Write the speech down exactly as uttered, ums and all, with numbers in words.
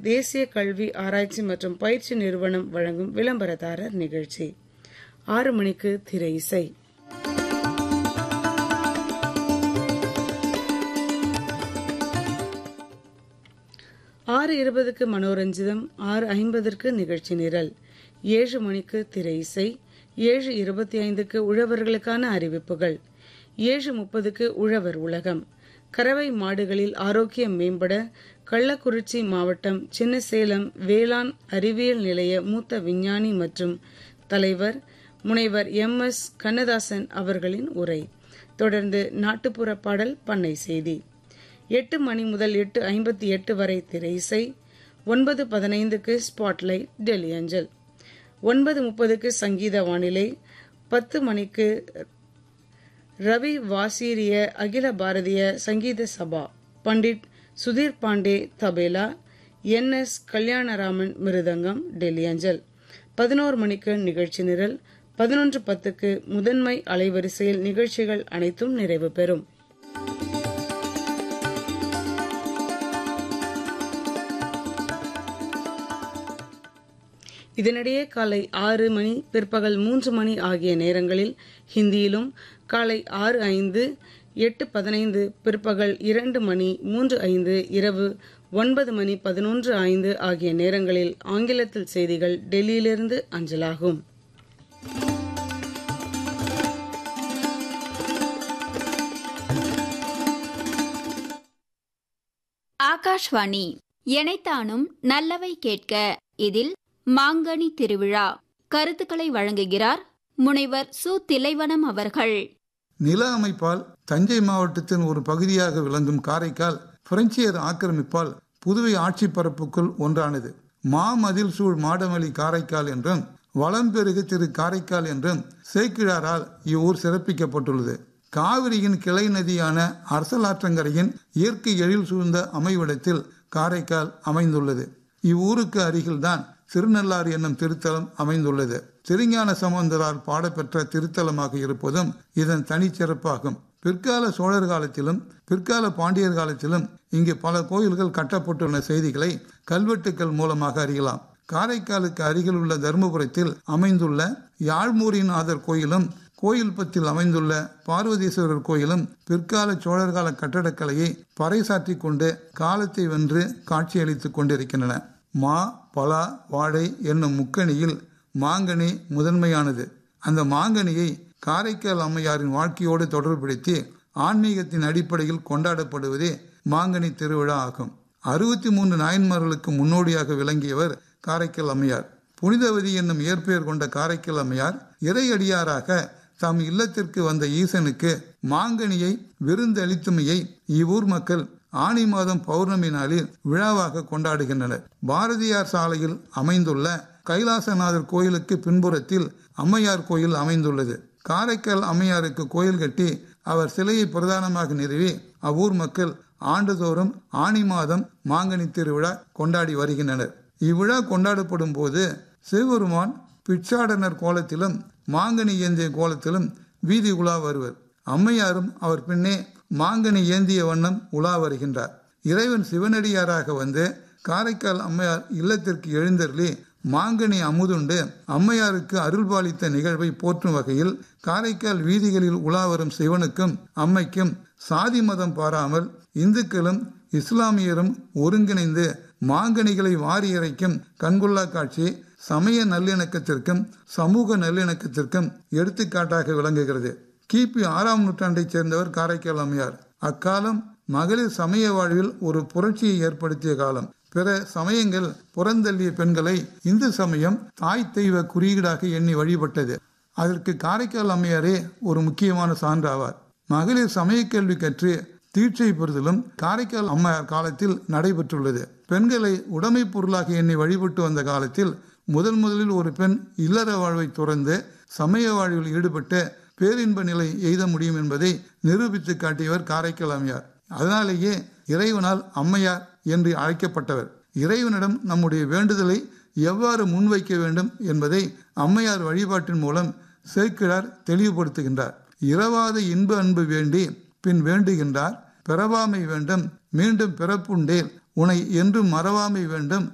தேசிய கல்வி ஆராய்ச்சி மற்றும் பயிற்சி நிறுவனம் வழங்கும் விளம்பரதாரர் நிகழ்ச்சி. ஆறு மணிக்கு திரை இசை. ஆறு இருபதுக்கு மனோரஞ்சிதம், ஆறு ஐம்பதற்கு நிகழ்ச்சி நிரல், ஏழு மணிக்கு திரை இசை, ஏழு இருபத்தி ஐந்துக்கு உழவர்களுக்கான அறிவிப்புகள், ஏழு முப்பதுக்கு உழவர் உலகம். கறவை மாடுகளில் ஆரோக்கியம் மேம்பட கள்ளக்குறிச்சி மாவட்டம் சின்னசேலம் வேளாண் அறிவியல் நிலைய மூத்த விஞ்ஞானி மற்றும் தலைவர் முனைவர் எம் எஸ் கண்ணதாசன் அவர்களின் உரை. தொடர்ந்து நாட்டுப்புற பாடல், பண்ணை செய்தி. எட்டு மணி முதல் எட்டு ஐம்பத்தி எட்டு வரை திரை இசை. ஒன்பது பதினைந்துக்கு ஸ்பாட்லைட் டெல்லி அஞ்சல். ஒன்பது முப்பதுக்கு சங்கீத வானிலை. பத்து மணிக்கு ரவி வாசீரிய அகில பாரதிய சங்கீத சபா, பண்டிட் சுதீர் பாண்டே தபேலா, என் எஸ் கல்யாணராமன் மிருதங்கம் டெல்லி அஞ்சல். பதினோரு மணிக்கு நிகழ்ச்சி நிரல். பதினொன்று பத்துக்கு முதன்மை அலைவரிசையில் நிகழ்ச்சிகள் அனைத்தும் நிறைவு பெறும். இதனிடையே காலை ஆறு மணி, பிற்பகல் மூன்று மணி ஆகிய நேரங்களில் ஹிந்தியிலும், காலை ஆறு ஐந்து, எட்டு பதினைந்து, பிற்பகல் இரண்டு மணி, மூன்று ஐந்து, இரவு ஒன்பது மணி பதினொன்று ஐந்து ஆகிய நேரங்களில் ஆங்கிலத்தில் செய்திகள் டெல்லியிலிருந்து அஞ்சலாகும். ஆகாஷ்வாணி எனைத்தானும் நல்லவை கேட்க. இதில் மாங்கனி திருவிழா கருத்துக்களை வழங்குகிறார் முனைவர் சு திலைவனம் அவர்கள். நில அமைப்பால் தஞ்சை மாவட்டத்தின் ஒரு பகுதியாக விளங்கும் காரைக்கால் பிரெஞ்சியர் ஆக்கிரமிப்பால் புதுவை ஆட்சி பரப்புக்குள் ஒன்றானது. மாமதில் சூழ் மாடமலி காரைக்கால் என்றும் வளம்பெருகு திரு காரைக்கால் என்றும் சேக்கிழாரால் இவ்வூர் சிறப்பிக்கப்பட்டுள்ளது. காவிரியின் கிளை நதியான அரசலாற்றங்கரையின் இயற்கை எழில் சூழ்ந்த அமைவிடத்தில் காரைக்கால் அமைந்துள்ளது. இவ்வூருக்கு அருகில்தான் திருநள்ளாறு என்னும் திருத்தலம் அமைந்துள்ளது. திருஞான சம்பந்தரால் பாடப்பெற்ற திருத்தலமாக இருப்பதும் இதன் தனிச்சிறப்பாகும். பிற்கால சோழர் காலத்திலும் பிற்கால பாண்டியர் காலத்திலும் இங்கு பல கோயில்கள் கட்டப்பட்டுள்ள செய்திகளை கல்வெட்டுக்கள் மூலமாக அறியலாம். காரைக்காலுக்கு அருகில் உள்ள தருமபுரத்தில் அமைந்துள்ள யாழ்மூரிநாதர் கோயிலும், கோயில்பத்தில் அமைந்துள்ள பார்வதீஸ்வரர் கோயிலும் பிற்கால சோழர்கால கட்டடக்கலையை பறைசாற்றி கொண்டு காலத்தை வென்று காட்சியளித்துக் கொண்டிருக்கின்றன. மா, பலா, வாழை என்னும் முக்கணியில் மாங்கனி முதன்மையானது. அந்த மாங்கனியை காரைக்கால் அம்மையாரின் வாழ்க்கையோடு தொடர்புபடுத்தி ஆன்மீகத்தின் அடிப்படையில் கொண்டாடப்படுவதே மாங்கனி திருவிழா ஆகும். அறுபத்தி மூன்று நாயன்மார்களுக்கு முன்னோடியாக விளங்கியவர் காரைக்கால் அம்மையார். புனிதவதி என்னும் இயற்பெயர் கொண்ட காரைக்கால் அம்மையார் இறையடியாராக தம் இல்லத்திற்கு வந்த ஈசனுக்கு மாங்கனியை விருந்தளித்துமையை இவ்வூர் மக்கள் ஆனி மாதம் பௌர்ணமி நாளில் விழாவாக கொண்டாடுகின்றனர். பாரதியார் சாலையில் அமைந்துள்ள கைலாசநாதர் கோயிலுக்கு பின்புறத்தில் அம்மையார் கோயில் அமைந்துள்ளது. காரைக்கால் அம்மையாருக்கு கோயில் கட்டி அவர் சிலையை பிரதானமாக நிறுவி அவ்வூர் மக்கள் ஆண்டுதோறும் ஆனி மாதம் மாங்கனி திருவிழா கொண்டாடி வருகின்றனர். இவ்விழா கொண்டாடப்படும் போது சிவபெருமான் பிச்சாடனர் கோலத்திலும் மாங்கனி ஏந்திய கோலத்திலும் வீதி உலா வருவர். அம்மையாரும் அவர் பின்னே மாங்கனி ஏந்திய வண்ணம் உலா வருகின்றார். இறைவன் சிவனடியாராக வந்து காரைக்கால் அம்மையார் இல்லத்திற்கு எழுந்தருளி மாங்கனி அமுதுண்டு அம்மையாருக்கு அருள்பாலித்த நிகழ்வை போற்றும் வகையில் காரைக்கால் வீதிகளில் உலா வரும் சிவனுக்கும் அம்மைக்கும் சாதி மதம் பாராமல் இந்துக்களும் இஸ்லாமியரும் ஒருங்கிணைந்து மாங்கனிகளை வாரி இறைக்கும் கண்கொள்ளா காட்சி சமய நல்லிணக்கத்திற்கும் சமூக நல்லிணக்கத்திற்கும் எடுத்துக்காட்டாக விளங்குகிறது. கிபி ஆறாம் நூற்றாண்டைச் சேர்ந்தவர் காரைக்கால் அம்மையார். அக்காலம் மகளிர் சமய வாழ்வில் ஒரு புரட்சியை ஏற்படுத்திய காலம். பிற சமயங்கள் புறந்தள்ளிய பெண்களை இந்து சமயம் தாய் தெய்வ குறியீடாக எண்ணி வழிபட்டது. அதற்கு காரைக்கால் அம்மையாரே ஒரு முக்கியமான சான்றாவார். மகளிர் சமய கல்வி கற்று தீட்சை பெறுதலும் காரைக்கால் அம்மையார் காலத்தில் நடைபெற்றுள்ளது. பெண்களை உடைமை பொருளாக எண்ணி வழிபட்டு வந்த காலத்தில் முதல் முதலில் ஒரு பெண் இல்லற வாழ்வை துறந்து சமய வாழ்வில் ஈடுபட்டு பேரின்ப நிலை எய்த முடியும் என்பதை நிரூபித்து காட்டியவர் காரைக்கால் அம்மையார். அதனாலேயே இறைவனால் அம்மையார் என்று அழைக்கப்பட்டவர். இறைவனிடம் நம்முடைய வேண்டுதலை எவ்வாறு முன்வைக்க வேண்டும் என்பதை அம்மையார் வழிபாட்டின் மூலம் சேக்கிழார் தெளிவுபடுத்துகின்றார். இரவாத இன்ப அன்பு வேண்டி பின் வேண்டுகின்றார். பிறவாமை வேண்டும் மீண்டும் பிறப்புண்டேல் உனை என்றும் மறவாமை வேண்டும்